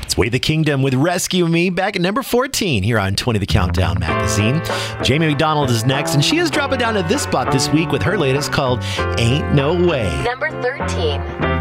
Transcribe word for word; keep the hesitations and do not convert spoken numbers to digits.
It's Way the Kingdom with Rescue Me back at number fourteen here on twenty The Countdown magazine. Jamie McDonald is next, and she is dropping down to this spot this week with her latest called Ain't No Way. Number thirteen.